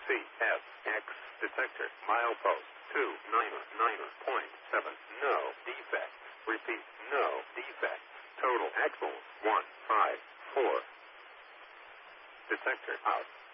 CSX detector. Milepost 299.7. No defect. Repeat, no defect. Total axles 154. Detector out.